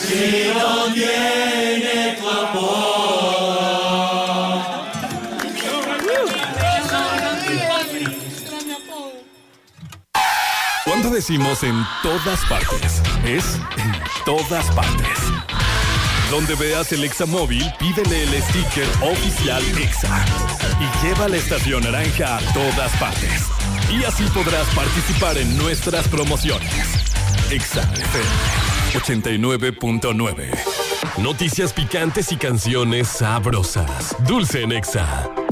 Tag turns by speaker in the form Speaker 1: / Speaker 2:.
Speaker 1: Si no tiene tu amor.
Speaker 2: Cuando decimos en todas partes, es en todas partes. Donde veas el Exa móvil, pídele el sticker oficial Exa y lleva la estación naranja a todas partes. Y así podrás participar en nuestras promociones. Exa FM 89.9. Noticias picantes y canciones sabrosas. Dulce en Exa.